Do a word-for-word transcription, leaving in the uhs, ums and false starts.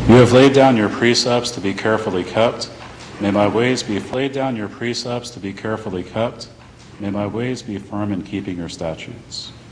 You have laid down your precepts to be carefully kept. May my ways be laid down your precepts to be carefully kept. May my ways be firm in keeping your statutes.